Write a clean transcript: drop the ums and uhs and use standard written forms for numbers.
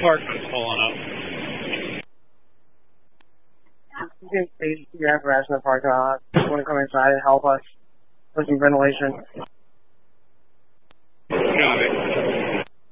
Parkman's pulling up. You can please, you have rest in the parking lot. You want to come inside and help us with some ventilation?